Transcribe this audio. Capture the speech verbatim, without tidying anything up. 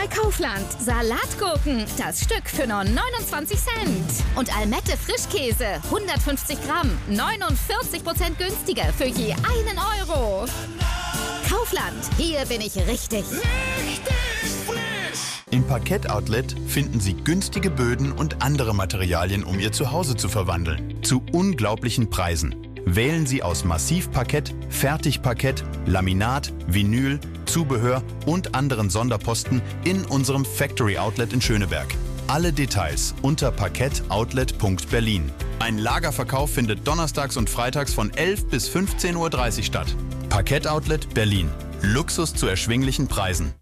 bei Kaufland. Salatgurken, das Stück für nur neunundzwanzig Cent. Und Almette Frischkäse, hundertfünfzig Gramm, neunundvierzig Prozent günstiger für je einen Euro. Kaufland, hier bin ich richtig. Im Parkett-Outlet finden Sie günstige Böden und andere Materialien, um Ihr Zuhause zu verwandeln. Zu unglaublichen Preisen. Wählen Sie aus Massivparkett, Fertigparkett, Laminat, Vinyl, Zubehör und anderen Sonderposten in unserem Factory Outlet in Schöneberg. Alle Details unter parkett outlet punkt berlin. Ein Lagerverkauf findet donnerstags und freitags von elf bis fünfzehn Uhr dreißig statt. Parkett Outlet Berlin. Luxus zu erschwinglichen Preisen.